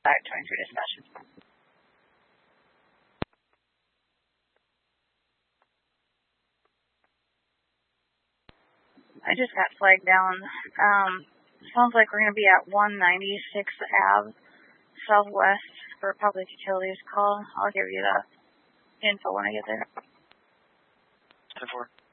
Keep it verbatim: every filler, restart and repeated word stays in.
five twenty-three dispatch. I just got flagged down. Um, sounds like we're going to be at one ninety-sixth Avenue Southwest for a public utilities call. I'll give you the info when I get there. ten four.